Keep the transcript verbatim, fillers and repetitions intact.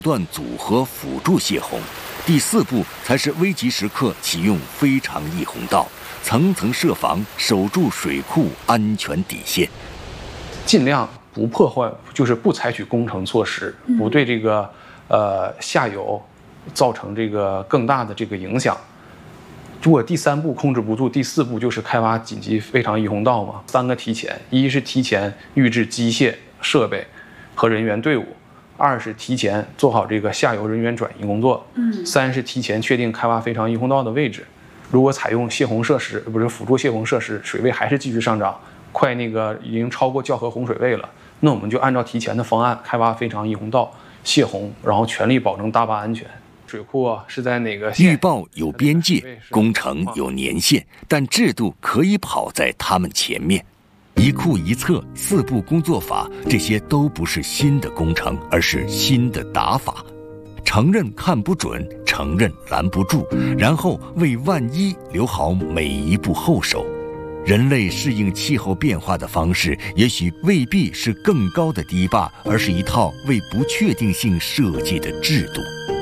段组合辅助泄洪。第四步才是危急时刻启用非常溢洪道，层层设防，守住水库安全底线。 尽量不破坏，就是不采取工程措施，不对这个呃下游造成这个更大的这个影响。如果第三步控制不住，第四步就是开挖紧急非常溢洪道嘛。三个提前：一是提前预置机械设备和人员队伍；二是提前做好这个下游人员转移工作；嗯，三是提前确定开挖非常溢洪道的位置。如果采用泄洪设施，不是辅助泄洪设施，水位还是继续上涨，快那个已经超过校河洪水位了，那我们就按照提前的方案开挖非常溢洪道泄洪，然后全力保证大坝安全。水库啊是在哪个县？ 预报有边界，工程有年限，但制度可以跑在他们前面。一库一测、四步工作法，这些都不是新的工程，而是新的打法。承认看不准，承认拦不住，然后为万一留好每一步后手。人类适应气候变化的方式，也许未必是更高的堤坝，而是一套为不确定性设计的制度。